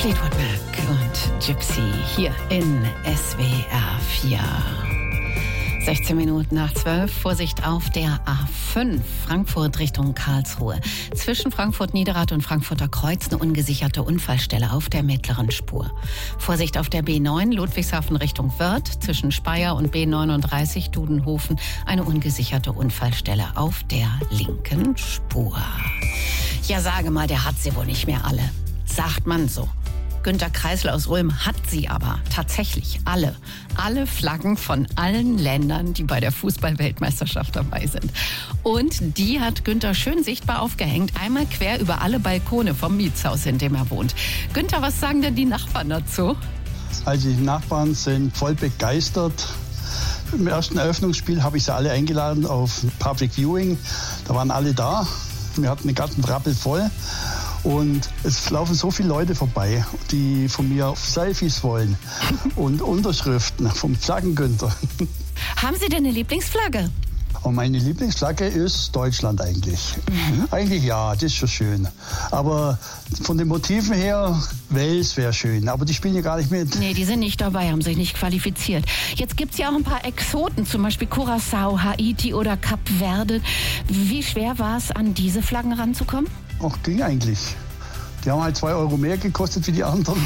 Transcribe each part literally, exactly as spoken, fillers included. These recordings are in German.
Fleetwood Mac und Gypsy hier in S W R vier. sechzehn Minuten nach zwölf. Vorsicht auf der A fünf, Frankfurt Richtung Karlsruhe. Zwischen Frankfurt-Niederrad und Frankfurter Kreuz eine ungesicherte Unfallstelle auf der mittleren Spur. Vorsicht auf der B neun, Ludwigshafen Richtung Wörth. Zwischen Speyer und B neununddreißig, Dudenhofen, eine ungesicherte Unfallstelle auf der linken Spur. Ja, sage mal, der hat sie wohl nicht mehr alle. Sagt man so. Günter Kreisel aus Ulm hat sie aber tatsächlich alle. Alle Flaggen von allen Ländern, die bei der Fußball-Weltmeisterschaft dabei sind. Und die hat Günter schön sichtbar aufgehängt, einmal quer über alle Balkone vom Mietshaus, in dem er wohnt. Günter, was sagen denn die Nachbarn dazu? Also die Nachbarn sind voll begeistert. Im ersten Eröffnungsspiel habe ich sie alle eingeladen auf Public Viewing. Da waren alle da. Wir hatten den Garten rappelvoll. Und es laufen so viele Leute vorbei, die von mir Selfies wollen und Unterschriften vom Flaggen-Günther. Haben Sie denn eine Lieblingsflagge? Und meine Lieblingsflagge ist Deutschland eigentlich. Mhm. Eigentlich ja, das ist schon schön. Aber von den Motiven her, Wales wäre schön. Aber die spielen ja gar nicht mit. Nee, die sind nicht dabei, haben sich nicht qualifiziert. Jetzt gibt es ja auch ein paar Exoten, zum Beispiel Curaçao, Haiti oder Kap Verde. Wie schwer war es, an diese Flaggen ranzukommen? Ach, ging eigentlich. Die haben halt zwei Euro mehr gekostet wie die anderen.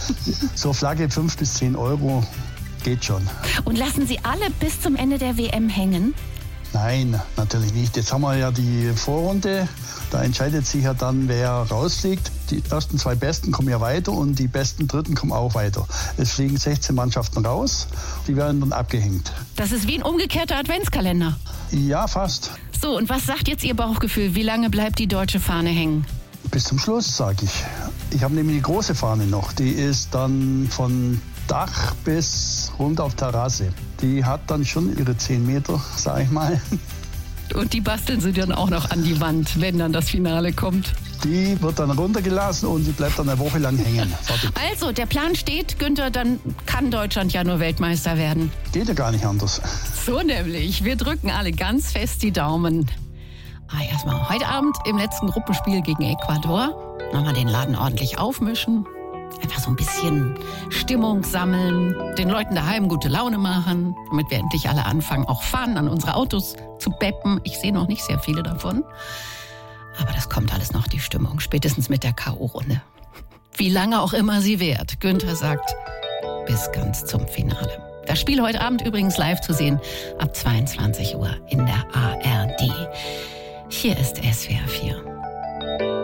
So Flagge fünf bis zehn Euro geht schon. Und lassen Sie alle bis zum Ende der W M hängen? Nein, natürlich nicht. Jetzt haben wir ja die Vorrunde. Da entscheidet sich ja dann, wer rausfliegt. Die ersten zwei Besten kommen ja weiter und die besten Dritten kommen auch weiter. Es fliegen sechzehn Mannschaften raus. Die werden dann abgehängt. Das ist wie ein umgekehrter Adventskalender. Ja, fast. So, und was sagt jetzt Ihr Bauchgefühl? Wie lange bleibt die deutsche Fahne hängen? Bis zum Schluss, sage ich. Ich habe nämlich die große Fahne noch. Die ist dann von Dach bis runter auf Terrasse. Die hat dann schon ihre zehn Meter, sag ich mal. Und die basteln sie dann auch noch an die Wand, wenn dann das Finale kommt? Die wird dann runtergelassen und die bleibt dann eine Woche lang hängen. Fertig. Also, der Plan steht, Günther, dann kann Deutschland ja nur Weltmeister werden. Geht ja gar nicht anders. So nämlich. Wir drücken alle ganz fest die Daumen. Ah, erstmal heute Abend im letzten Gruppenspiel gegen Ecuador. Nochmal den Laden ordentlich aufmischen. Einfach so ein bisschen Stimmung sammeln, den Leuten daheim gute Laune machen, damit wir endlich alle anfangen, auch fahren, an unsere Autos zu beppen. Ich sehe noch nicht sehr viele davon. Aber das kommt alles noch, die Stimmung, spätestens mit der K O-Runde. Wie lange auch immer sie währt. Günther sagt, bis ganz zum Finale. Das Spiel heute Abend übrigens live zu sehen, ab zweiundzwanzig Uhr in der A R D. Hier ist S W R vier.